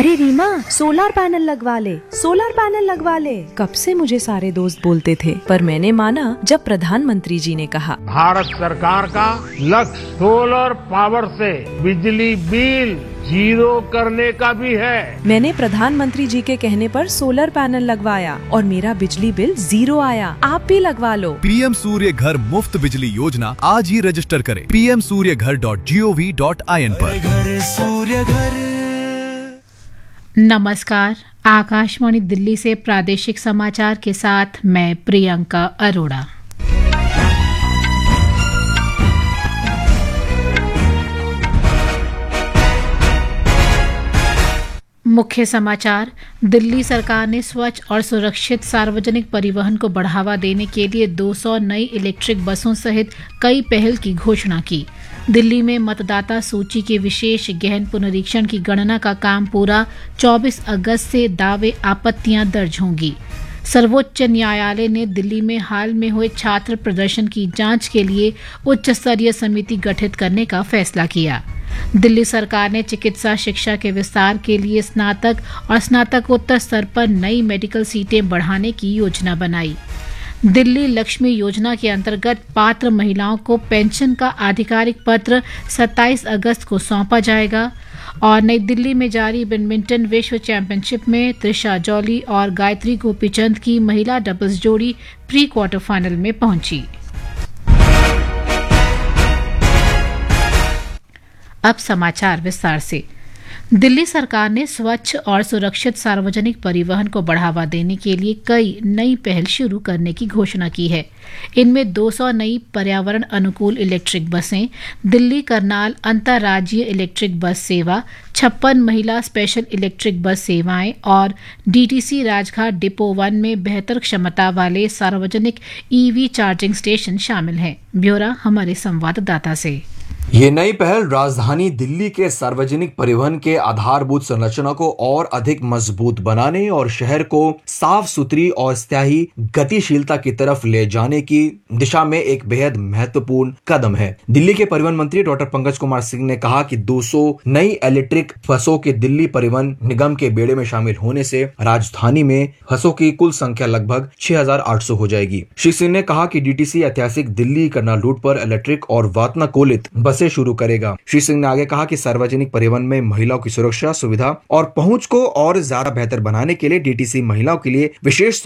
अरे Reema, solar panel लगवा ले, सोलर पैनल लगवा ले। कब से मुझे सारे दोस्त बोलते थे, पर मैंने माना जब प्रधानमंत्री जी ने कहा। भारत सरकार का लक्ष्य सोलर पावर से बिजली बिल जीरो करने का भी है। मैंने प्रधानमंत्री जी के कहने पर सोलर पैनल लगवाया और मेरा बिजली बिल 0 आया। आप भी लगवा लो। पीएम सूर्य घर मुफ्त बिजली योजना आज ही रजिस्टर करें pmsuryaghar.gov.in पर। घर सूर्य घर। नमस्कार, आकाशवाणी दिल्ली से प्रादेशिक समाचार के साथ मैं प्रियंका अरोड़ा। मुख्य समाचार। दिल्ली सरकार ने स्वच्छ और सुरक्षित सार्वजनिक परिवहन को बढ़ावा देने के लिए 200 नई इलेक्ट्रिक बसों सहित कई पहल की घोषणा की। दिल्ली में मतदाता सूची के विशेष गहन पुनरीक्षण की गणना का काम पूरा। 24 अगस्त से दावे आपत्तियां दर्ज होंगी। सर्वोच्च न्यायालय ने दिल्ली में हाल में हुए छात्र प्रदर्शन की जांच के लिए उच्च स्तरीय समिति गठित करने का फैसला किया। दिल्ली सरकार ने चिकित्सा शिक्षा के विस्तार के लिए स्नातक और स्नातकोत्तर स्तर पर नई मेडिकल सीटें बढ़ाने की योजना बनाई। दिल्ली लक्ष्मी योजना के अंतर्गत पात्र महिलाओं को पेंशन का आधिकारिक पत्र 27 अगस्त को सौंपा जाएगा। और नई दिल्ली में जारी बैडमिंटन विश्व चैंपियनशिप में त्रिशा जॉली और गायत्री गोपीचंद की महिला डबल्स जोड़ी प्री क्वार्टर फाइनल में पहुंची। अब समाचार विस्तार से। दिल्ली सरकार ने स्वच्छ और सुरक्षित सार्वजनिक परिवहन को बढ़ावा देने के लिए कई नई पहल शुरू करने की घोषणा की है। इनमें 200 नई पर्यावरण अनुकूल इलेक्ट्रिक बसें, दिल्ली करनाल अंतर्राज्यीय इलेक्ट्रिक बस सेवा, 56 महिला स्पेशल इलेक्ट्रिक बस सेवाएं और डीटीसी राजघाट डिपो 1 में बेहतर क्षमता वाले सार्वजनिक ईवी चार्जिंग स्टेशन शामिल हैं। ब्यौरा हमारे संवाददाता से। ये नई पहल राजधानी दिल्ली के सार्वजनिक परिवहन के आधारभूत संरचना को और अधिक मजबूत बनाने और शहर को साफ सुथरी और स्थायी गतिशीलता की तरफ ले जाने की दिशा में एक बेहद महत्वपूर्ण कदम है। दिल्ली के परिवहन मंत्री डॉक्टर पंकज कुमार सिंह ने कहा कि 200 नई इलेक्ट्रिक बसों के दिल्ली परिवहन निगम के बेड़े में शामिल होने से राजधानी में बसों की कुल संख्या लगभग 6800 हो जाएगी। श्री सिंह ने कहा कि डीटीसी ऐतिहासिक दिल्ली करनाल रूट पर इलेक्ट्रिक और वातानुकूलित बसें शुरू करेगा। श्री सिंह ने आगे कहा कि सार्वजनिक परिवहन में महिलाओं की सुरक्षा, सुविधा और पहुंच को और ज्यादा बेहतर बनाने के लिए डीटीसी महिलाओं के लिए विशेष